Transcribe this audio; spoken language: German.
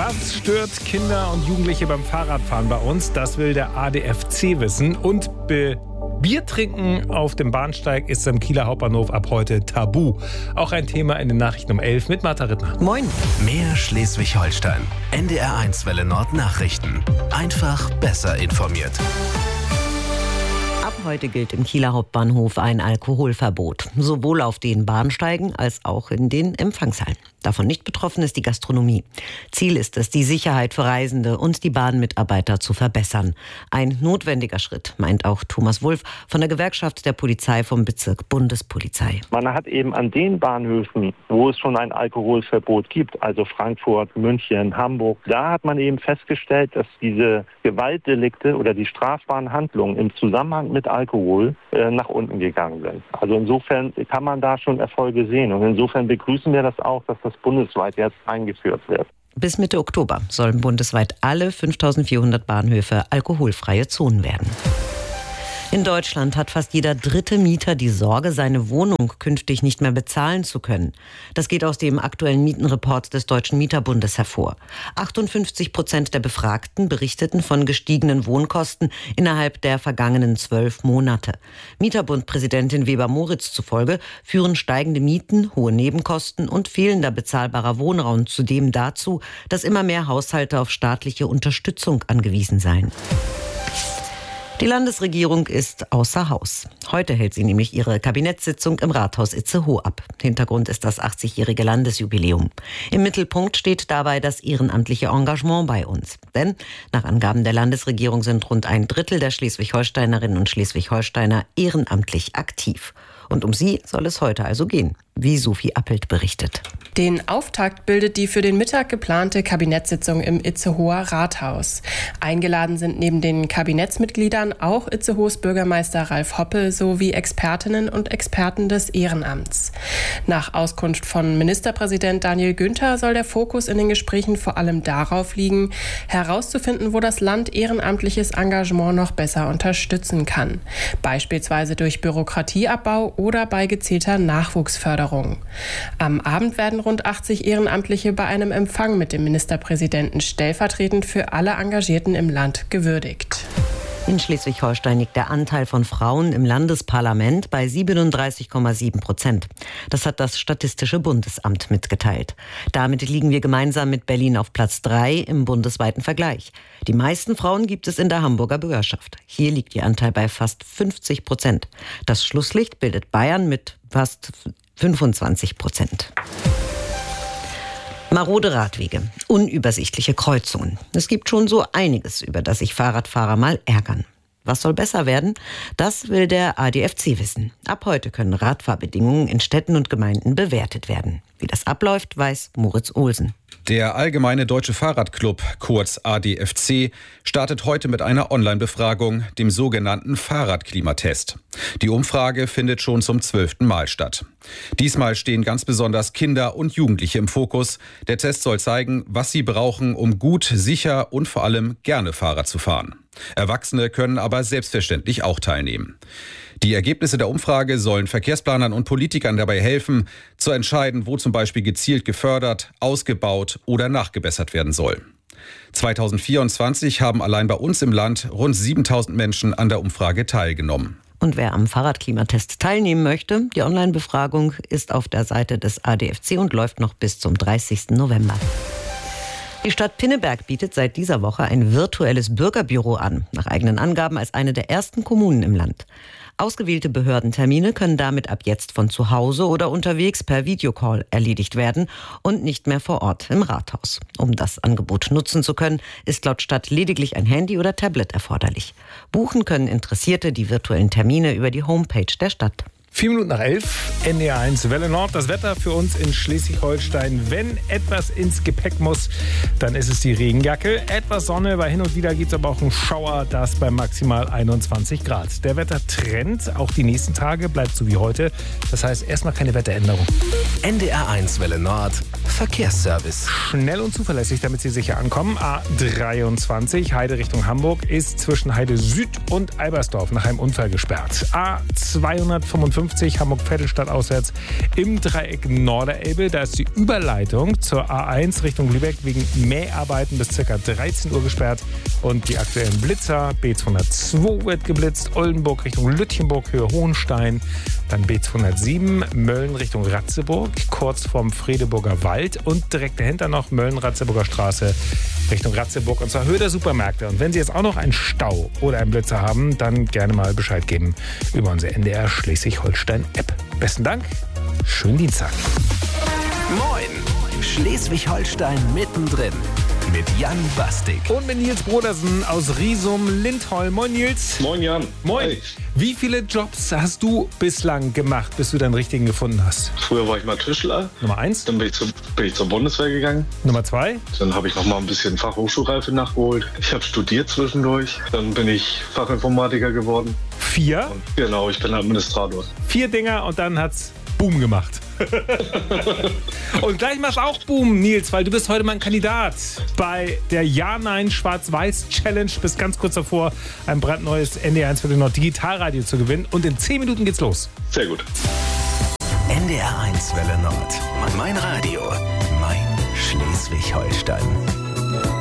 Was stört Kinder und Jugendliche beim Fahrradfahren bei uns? Das will der ADFC wissen. Und Bier trinken auf dem Bahnsteig ist am Kieler Hauptbahnhof ab heute tabu. Auch ein Thema in den Nachrichten um 11 mit Martha Rittner. Moin. Mehr Schleswig-Holstein. NDR1 Welle Nord Nachrichten. Einfach besser informiert. Ab heute gilt im Kieler Hauptbahnhof ein Alkoholverbot. Sowohl auf den Bahnsteigen als auch in den Empfangshallen. Davon nicht betroffen ist die Gastronomie. Ziel ist es, die Sicherheit für Reisende und die Bahnmitarbeiter zu verbessern. Ein notwendiger Schritt, meint auch Thomas Wulff von der Gewerkschaft der Polizei vom Bezirk Bundespolizei. Man hat eben an den Bahnhöfen, wo es schon ein Alkoholverbot gibt, also Frankfurt, München, Hamburg, da hat man eben festgestellt, dass diese Gewaltdelikte oder die strafbaren Handlungen im Zusammenhang mit Alkohol nach unten gegangen sind. Also insofern kann man da schon Erfolge sehen. Und insofern begrüßen wir das auch, dass das bundesweit jetzt eingeführt wird. Bis Mitte Oktober sollen bundesweit alle 5.400 Bahnhöfe alkoholfreie Zonen werden. In Deutschland hat fast jeder dritte Mieter die Sorge, seine Wohnung künftig nicht mehr bezahlen zu können. Das geht aus dem aktuellen Mietenreport des Deutschen Mieterbundes hervor. 58% der Befragten berichteten von gestiegenen Wohnkosten innerhalb der vergangenen 12 Monate. Mieterbund-Präsidentin Weber-Moritz zufolge führen steigende Mieten, hohe Nebenkosten und fehlender bezahlbarer Wohnraum zudem dazu, dass immer mehr Haushalte auf staatliche Unterstützung angewiesen seien. Die Landesregierung ist außer Haus. Heute hält sie nämlich ihre Kabinettssitzung im Rathaus Itzehoe ab. Hintergrund ist das 80-jährige Landesjubiläum. Im Mittelpunkt steht dabei das ehrenamtliche Engagement bei uns. Denn nach Angaben der Landesregierung sind rund ein Drittel der Schleswig-Holsteinerinnen und Schleswig-Holsteiner ehrenamtlich aktiv. Und um sie soll es heute also gehen, wie Sophie Appelt berichtet. Den Auftakt bildet die für den Mittag geplante Kabinettssitzung im Itzehoer Rathaus. Eingeladen sind neben den Kabinettsmitgliedern auch Itzehoes Bürgermeister Ralf Hoppe sowie Expertinnen und Experten des Ehrenamts. Nach Auskunft von Ministerpräsident Daniel Günther soll der Fokus in den Gesprächen vor allem darauf liegen, herauszufinden, wo das Land ehrenamtliches Engagement noch besser unterstützen kann. Beispielsweise durch Bürokratieabbau oder bei gezielter Nachwuchsförderung. Am Abend werden rund 80 Ehrenamtliche bei einem Empfang mit dem Ministerpräsidenten stellvertretend für alle Engagierten im Land gewürdigt. In Schleswig-Holstein liegt der Anteil von Frauen im Landesparlament bei 37,7%. Das hat das Statistische Bundesamt mitgeteilt. Damit liegen wir gemeinsam mit Berlin auf Platz 3 im bundesweiten Vergleich. Die meisten Frauen gibt es in der Hamburger Bürgerschaft. Hier liegt ihr Anteil bei fast 50%. Das Schlusslicht bildet Bayern mit fast 25%. Marode Radwege, unübersichtliche Kreuzungen. Es gibt schon so einiges, über das sich Fahrradfahrer mal ärgern. Was soll besser werden? Das will der ADFC wissen. Ab heute können Radfahrbedingungen in Städten und Gemeinden bewertet werden. Wie das abläuft, weiß Moritz Olsen. Der Allgemeine Deutsche Fahrradclub, kurz ADFC, startet heute mit einer Online-Befragung, dem sogenannten Fahrradklimatest. Die Umfrage findet schon zum 12. Mal statt. Diesmal stehen ganz besonders Kinder und Jugendliche im Fokus. Der Test soll zeigen, was sie brauchen, um gut, sicher und vor allem gerne Fahrrad zu fahren. Erwachsene können aber selbstverständlich auch teilnehmen. Die Ergebnisse der Umfrage sollen Verkehrsplanern und Politikern dabei helfen, zu entscheiden, wo zum Beispiel gezielt gefördert, ausgebaut oder nachgebessert werden soll. 2024 haben allein bei uns im Land rund 7.000 Menschen an der Umfrage teilgenommen. Und wer am Fahrradklimatest teilnehmen möchte, die Online-Befragung ist auf der Seite des ADFC und läuft noch bis zum 30. November. Die Stadt Pinneberg bietet seit dieser Woche ein virtuelles Bürgerbüro an, nach eigenen Angaben als eine der ersten Kommunen im Land. Ausgewählte Behördentermine können damit ab jetzt von zu Hause oder unterwegs per Videocall erledigt werden und nicht mehr vor Ort im Rathaus. Um das Angebot nutzen zu können, ist laut Stadt lediglich ein Handy oder Tablet erforderlich. Buchen können Interessierte die virtuellen Termine über die Homepage der Stadt. 4 Minuten nach 11, NDR1 Welle Nord. Das Wetter für uns in Schleswig-Holstein. Wenn etwas ins Gepäck muss, dann ist es die Regenjacke. Etwas Sonne, weil hin und wieder gibt es aber auch einen Schauer, das bei maximal 21 Grad. Der Wettertrend, auch die nächsten Tage, bleibt so wie heute. Das heißt, erstmal keine Wetteränderung. NDR1 Welle Nord, Verkehrsservice. Schnell und zuverlässig, damit Sie sicher ankommen. A23, Heide Richtung Hamburg, ist zwischen Heide Süd und Albersdorf nach einem Unfall gesperrt. A255 52 Hamburg-Vettelstadt auswärts im Dreieck Norderelbe. Da ist die Überleitung zur A1 Richtung Lübeck wegen Mäharbeiten bis ca. 13 Uhr gesperrt. Und die aktuellen Blitzer, B202 wird geblitzt, Oldenburg Richtung Lütchenburg, Höhe Hohenstein. Dann B207, Mölln Richtung Ratzeburg, kurz vorm Fredeburger Wald. Und direkt dahinter noch Mölln-Ratzeburger Straße Richtung Ratzeburg, und zwar Höhe der Supermärkte. Und wenn Sie jetzt auch noch einen Stau oder einen Blitzer haben, dann gerne mal Bescheid geben über unsere NDR Schleswig-Holstein-App. Besten Dank, schönen Dienstag. Moin, Schleswig-Holstein mittendrin mit Jan Bastik. Und mit Nils Brodersen aus Riesum-Lindholm. Moin Nils. Moin Jan. Moin. Hi. Wie viele Jobs hast du bislang gemacht, bis du deinen richtigen gefunden hast? Früher war ich mal Tischler. Nummer 1. Dann bin ich zur Bundeswehr gegangen. Nummer 2. Dann habe ich noch mal ein bisschen Fachhochschulreife nachgeholt. Ich habe studiert zwischendurch. Dann bin ich Fachinformatiker geworden. 4. Und genau, ich bin Administrator. 4 Dinger und dann hat's Boom gemacht. Und gleich machst auch Boom, Nils, weil du bist heute mein Kandidat bei der Ja-Nein-Schwarz-Weiß-Challenge. Bist ganz kurz davor, ein brandneues NDR1 Welle Nord Digitalradio zu gewinnen. Und in 10 Minuten geht's los. Sehr gut. NDR1 Welle Nord. Mein Radio. Mein Schleswig-Holstein.